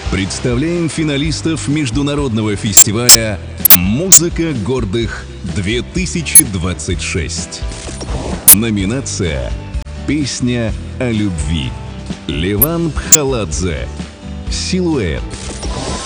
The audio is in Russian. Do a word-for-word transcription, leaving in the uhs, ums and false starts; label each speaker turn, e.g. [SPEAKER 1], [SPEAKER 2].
[SPEAKER 1] Представляем финалистов международного фестиваля «Музыка гордых-две тысячи двадцать шесть». Номинация «Песня о любви». Леван Пхаладзе. «Силуэт».